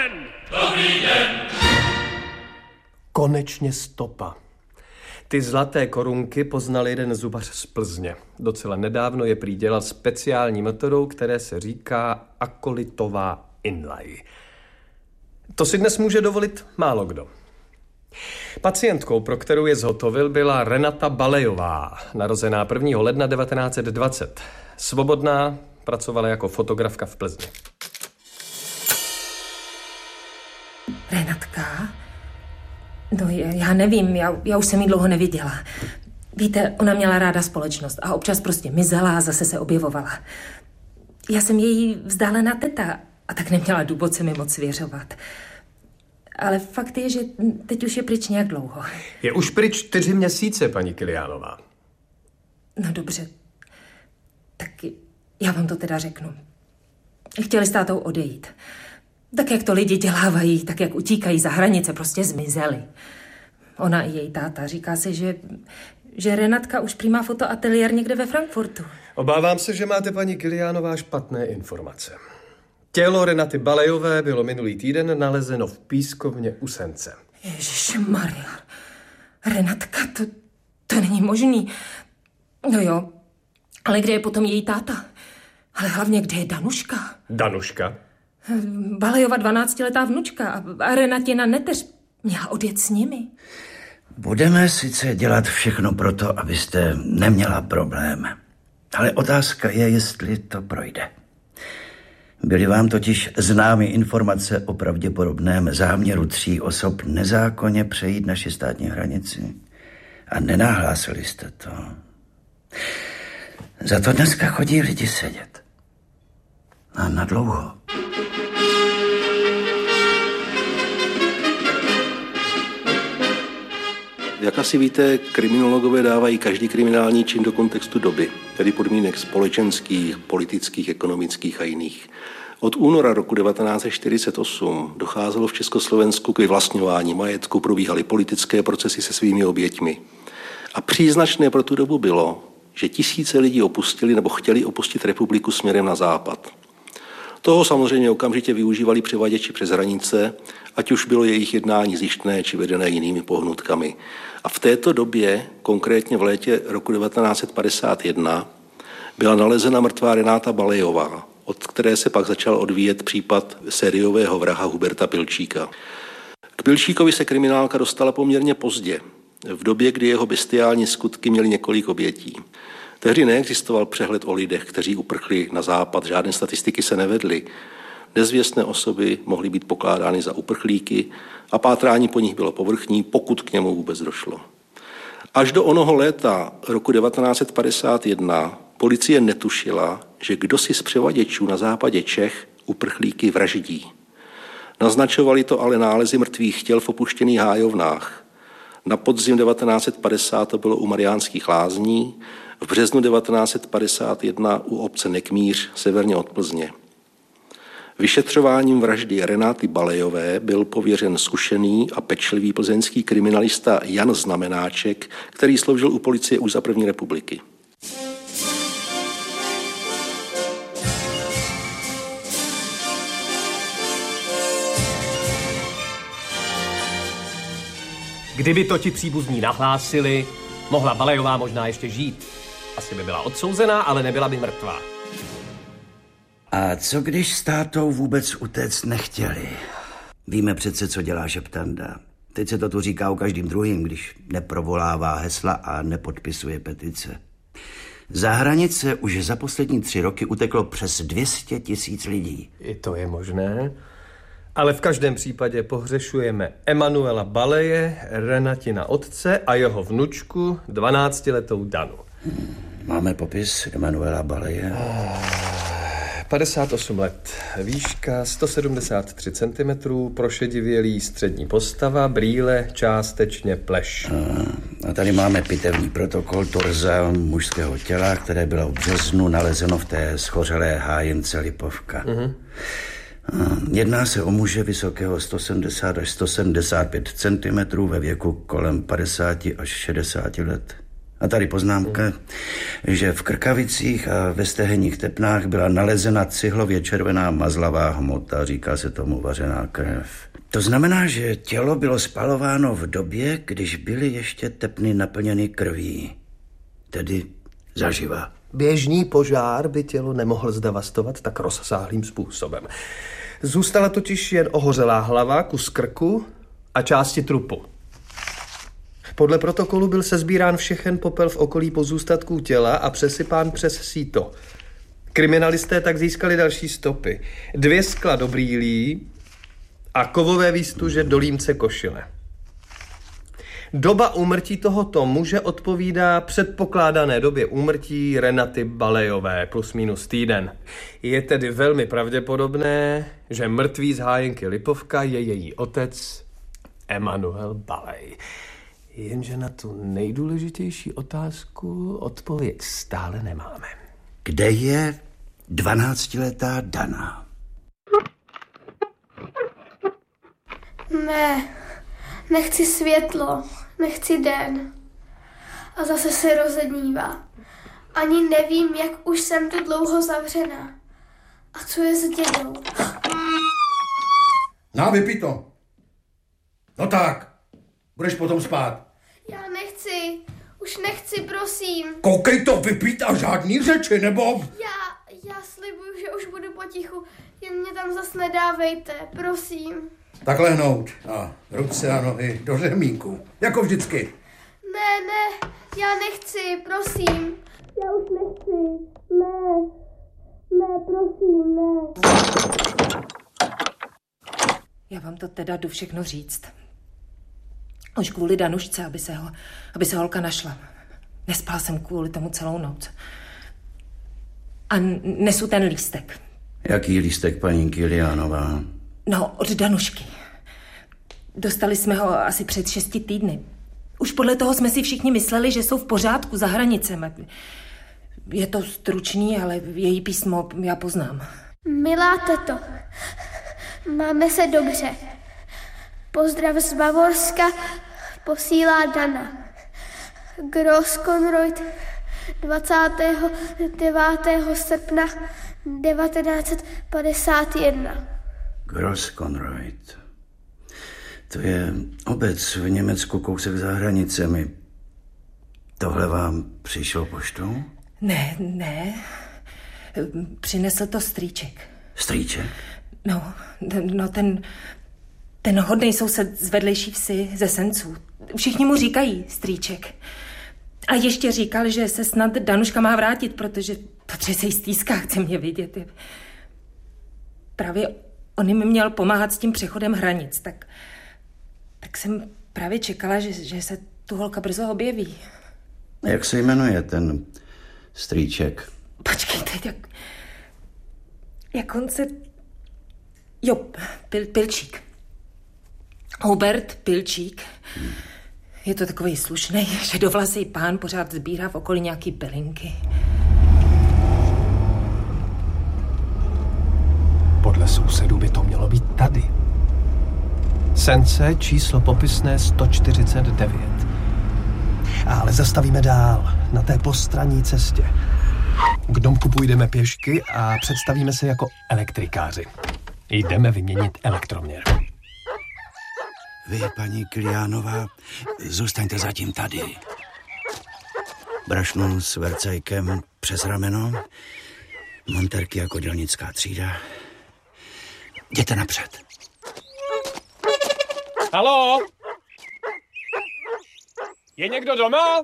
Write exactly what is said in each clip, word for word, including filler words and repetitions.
den! Dobrý den! Konečně stopa. Ty zlaté korunky poznal jeden zubař z Plzně. Docela nedávno je prý dělal speciální metodou, které se říká akolitová inlay. To si dnes může dovolit málo kdo. Pacientkou, pro kterou je zhotovil, byla Renata Balejová, narozená prvního ledna devatenáct set dvacet. Svobodná, pracovala jako fotografka v Plzni. Renatka? No, já nevím, já, já už jsem jí dlouho neviděla. Víte, ona měla ráda společnost a občas prostě mizela a zase se objevovala. Já jsem její vzdálená teta a tak neměla důvod se mi moc svěřovat. Ale fakt je, že teď už je pryč nějak dlouho. Je už pryč čtyři měsíce, paní Kiliánová. No dobře, tak já vám to teda řeknu. Chtěli s tátou odejít. Tak jak to lidi dělávají, tak jak utíkají za hranice, prostě zmizeli. Ona i její táta. Říká se, že, že Renatka už prý má fotoateliér někde ve Frankfurtu. Obávám se, že máte, paní Kiliánová, špatné informace. Tělo Renaty Balejové bylo minulý týden nalezeno v pískovně u Sence. Ježišmarja. Renatka, to, to není možný. No jo, ale kde je potom její táta? Ale hlavně, kde je Danuška? Danuška? Balejova dvanáctiletá vnučka a Renatina neteř měla odjet s nimi. Budeme sice dělat všechno pro to, abyste neměla problém. Ale otázka je, jestli to projde. Byly vám totiž známy informace o pravděpodobném záměru tří osob nezákonně přejít naši státní hranici. A nenahlásili jste to. Za to dneska chodí lidi sedět. A na dlouho. Jak asi víte, kriminologové dávají každý kriminální čin do kontextu doby, tedy podmínek společenských, politických, ekonomických a jiných. Od února roku devatenáct set čtyřicet osm docházelo v Československu k vyvlastňování majetku, probíhaly politické procesy se svými oběťmi. A příznačné pro tu dobu bylo, že tisíce lidí opustili nebo chtěli opustit republiku směrem na západ. Toho samozřejmě okamžitě využívali převaděči přes hranice, ať už bylo jejich jednání zjištné či vedené jinými pohnutkami. A v této době, konkrétně v létě roku devatenáct set padesát jedna, byla nalezena mrtvá Renata Balejová, od které se pak začal odvíjet případ sériového vraha Huberta Pilčíka. K Pilčíkovi se kriminálka dostala poměrně pozdě, v době, kdy jeho bestiální skutky měly několik obětí. Tehdy neexistoval přehled o lidech, kteří uprchli na západ, žádné statistiky se nevedly. Nezvěstné osoby mohly být pokládány za uprchlíky a pátrání po nich bylo povrchní, pokud k němu vůbec došlo. Až do onoho léta roku devatenáct set padesát jedna policie netušila, že kdosi z převaděčů na západě Čech uprchlíky vraždí. Naznačovali to ale nálezy mrtvých těl v opuštěných hájovnách. Na podzim devatenáct set padesát to bylo u Mariánských Lázní, v březnu devatenáct set padesát jedna u obce Nekmíř severně od Plzně. Vyšetřováním vraždy Renaty Balejové byl pověřen zkušený a pečlivý plzeňský kriminalista Jan Znamenáček, který sloužil u policie už za první republiky. Kdyby to ti příbuzní nahlásili, mohla Balejová možná ještě žít. Asi by byla odsouzená, ale nebyla by mrtvá. A co když s tátou vůbec utéct nechtěli? Víme přece, co dělá Šeptanda. Teď se to tu říká o každým druhým, když neprovolává hesla a nepodpisuje petice. Za hranice už za poslední tři roky uteklo přes dvě stě tisíc lidí. I to je možné. Ale v každém případě pohřešujeme Emanuela Baleje, Renatina otce a jeho vnučku, dvanáctiletou Danu. Hmm, máme popis Emanuela Baleje. padesát osm let, výška sto sedmdesát tři centimetrů, prošedivělý střední postava, brýle, částečně pleš. A, a tady máme pitevní protokol torza mužského těla, které bylo v březnu nalezeno v té schořelé hájence Lipovka. Uh-huh. Jedná se o muže vysokého sto sedmdesát až sto sedmdesát pět centimetrů ve věku kolem padesáti až šedesáti let. A tady poznámka, že v krkavicích a ve stehenních tepnách byla nalezena cihlově červená mazlavá hmota, říká se tomu vařená krev. To znamená, že tělo bylo spalováno v době, když byly ještě tepny naplněny krví, tedy zaživa. Běžný požár by tělo nemohl zdevastovat tak rozsáhlým způsobem. Zůstala totiž jen ohořelá hlava, kus krku a části trupu. Podle protokolu byl sesbírán všechen popel v okolí pozůstatků těla a přesypán přes síto. Kriminalisté tak získali další stopy. Dvě skla do brýlí a kovové výstuže do límce košile. Doba úmrtí tohoto muže odpovídá předpokládané době úmrtí Renaty Balejové plus minus týden. Je tedy velmi pravděpodobné, že mrtvý z hájenky Lipovka je její otec Emanuel Balej. Jenže na tu nejdůležitější otázku odpověď stále nemáme. Kde je dvanáctiletá Dana? Ne, nechci světlo, nechci den. A zase se rozednívá. Ani nevím, jak už jsem tu dlouho zavřená. A co je s dědou? No, vypij to. No tak, budeš potom spát. Já nechci, už nechci, prosím. Koukej to vypít a žádný řeči, nebo... Já, já slibuju, že už budu potichu, jen mě tam zas nedávejte, prosím. Tak lehnout a ruce a nohy do řemíku, jako vždycky. Ne, ne, já nechci, prosím. Já už nechci, ne, ne, prosím, ne. Já vám to teda jdu všechno říct. Už kvůli Danušce, aby se, ho, aby se holka našla. Nespala jsem kvůli tomu celou noc. A nesu ten lístek. Jaký lístek, paní Kiliánová? No, od Danušky. Dostali jsme ho asi před šesti týdny. Už podle toho jsme si všichni mysleli, že jsou v pořádku za hranicemi. Je to stručný, ale její písmo já poznám. Milá teto, máme se dobře. Pozdrav z Bavorska posílá Dana. Grosskonreuth dvacátého devátého srpna devatenáct set padesát jedna. Grosskonreuth. To je obec v Německu, kousek za hranicemi. Tohle vám přišlo poštou? Ne, ne. Přinesl to strýček. Strýček? No, no ten... Ten hodnej soused z vedlejší vsi ze Senců. Všichni mu říkají strýček. A ještě říkal, že se snad Danuška má vrátit, protože, protože se jí stýská, chce mě vidět. Právě on jim měl pomáhat s tím přechodem hranic, tak, tak jsem právě čekala, že, že se tu holka brzo objeví. Jak se jmenuje ten strýček? Počkejte, jak... Jak on se... Jo, pil, Pilčík. Hubert Pilčík. Je to takový slušnej, šedovlasý pán, pořád sbírá v okolí nějaký bylinky. Podle sousedů by to mělo být tady. Sence, číslo popisné sto čtyřicet devět. Ale zastavíme dál, na té postranní cestě. K domku půjdeme pěšky a představíme se jako elektrikáři. Jdeme vyměnit elektroměr. Vy, paní Kiliánová, zůstaňte zatím tady. Brašnu s vercajkem přes rameno, monterky jako dělnická třída. Jděte napřed. Haló? Je někdo doma?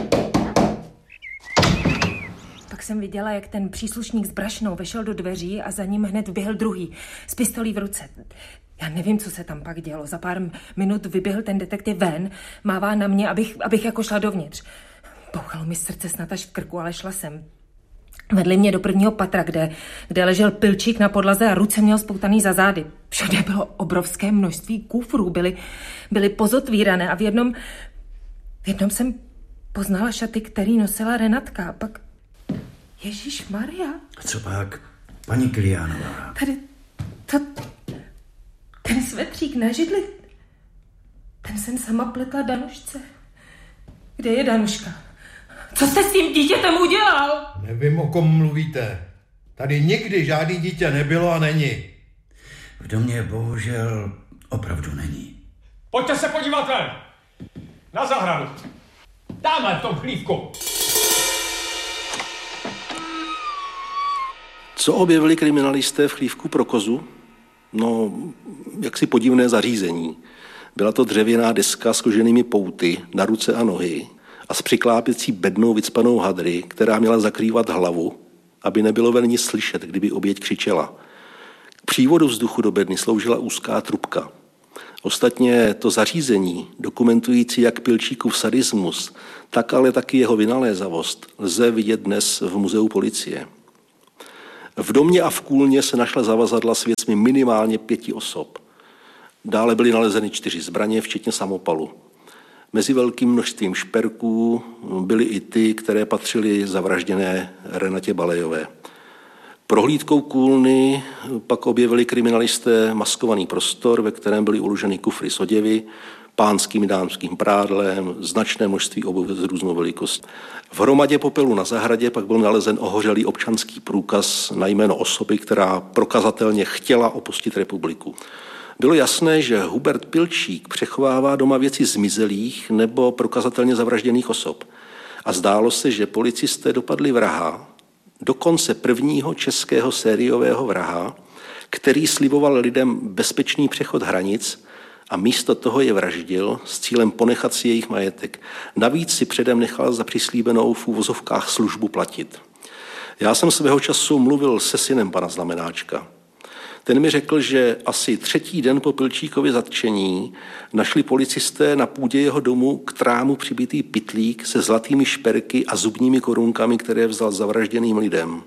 Pak jsem viděla, jak ten příslušník s brašnou vešel do dveří a za ním hned vběhl druhý, s pistolí v ruce. Já nevím, co se tam pak dělo. Za pár minut vyběhl ten detektiv ven, mává na mě, abych, abych jako šla dovnitř. Bouchalo mi srdce snad až v krku, ale šla jsem. Vedli mě do prvního patra, kde, kde ležel Pilčík na podlaze a ruce měl spoutaný za zády. Všude bylo obrovské množství kufrů, byly, byly pozotvírané a v jednom, v jednom jsem poznala šaty, který nosila Renatka. A pak... Ježišmarja. Co pak, paní Kiliánová? Tady to... Ten svetřík na židli, ten jsem sama pletla Danušce. Kde je Danuška? Co jste s tím dítětem udělal? Nevím, o kom mluvíte. Tady nikdy žádný dítě nebylo a není. V domě bohužel opravdu není. Pojďte se podívat ven. Na zahradu. Tamhle v tom chlívku. Co objevili kriminalisté v chlívku pro kozu? No, jaksi podivné zařízení. Byla to dřevěná deska s koženými pouty na ruce a nohy a s přiklápěcí bednou vycpanou hadry, která měla zakrývat hlavu, aby nebylo ven nic slyšet, kdyby oběť křičela. K přívodu vzduchu do bedny sloužila úzká trubka. Ostatně to zařízení, dokumentující jak Pilčíkův sadismus, tak ale taky jeho vynalézavost, lze vidět dnes v muzeu policie. V domě a v kůlně se našla zavazadla s věcmi minimálně pěti osob. Dále byly nalezeny čtyři zbraně, včetně samopalu. Mezi velkým množstvím šperků byly i ty, které patřily zavražděné Renatě Balejové. Prohlídkou kůlny pak objevili kriminalisté maskovaný prostor, ve kterém byly uloženy kufry s oděvy, pánským dámským prádlem, značné množství obuvi z různou velikostí. V hromadě popelu na zahradě pak byl nalezen ohořelý občanský průkaz na jméno osoby, která prokazatelně chtěla opustit republiku. Bylo jasné, že Hubert Pilčík přechovává doma věci zmizelých nebo prokazatelně zavražděných osob. A zdálo se, že policisté dopadli vraha, dokonce prvního českého sériového vraha, který sliboval lidem bezpečný přechod hranic a místo toho je vraždil s cílem ponechat si jejich majetek. Navíc si předem nechal za přislíbenou v úvozovkách službu platit. Já jsem svého času mluvil se synem pana Znamenáčka. Ten mi řekl, že asi třetí den po Pilčíkově zatčení našli policisté na půdě jeho domu k trámu přibitý pytlík se zlatými šperky a zubními korunkami, které vzal zavražděným lidem.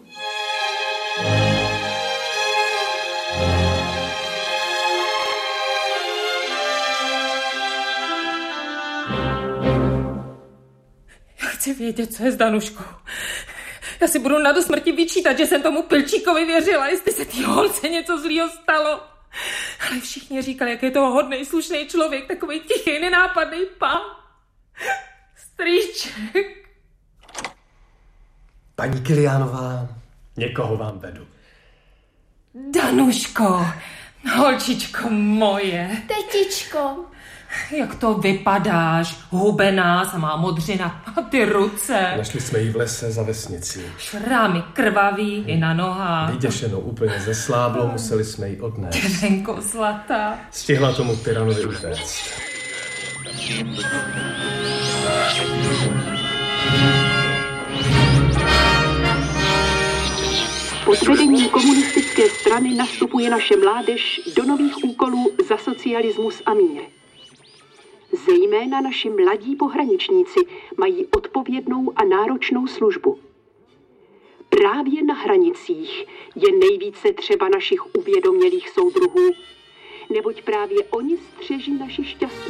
Já chci vědět, co je s Danuškou. Já si budu na do smrti vyčítat, že jsem tomu Pilčíkovi věřila, jestli se té holce něco zlýho stalo. Ale všichni říkali, jak je to hodnej, slušný člověk, takovej tichý, nenápadný pán. Strýček. Paní Kiliánová, někoho vám vedu. Danuško, holčičko moje. Tetičko. Jak to vypadáš, hubená, samá modřina a ty ruce. Našli jsme ji v lese za vesnicí. Šrámy krvavý i na nohách. Vyděšenou úplně zesláblou, museli jsme ji odnést. Děvenko zlatá. Stihla tomu tyranovi utéct. Pod vedením komunistické strany nastupuje naše mládež do nových úkolů za socialismus a mír. Zejména naši mladí pohraničníci mají odpovědnou a náročnou službu. Právě na hranicích je nejvíce třeba našich uvědomělých soudruhů, neboť právě oni střeží naši šťastnou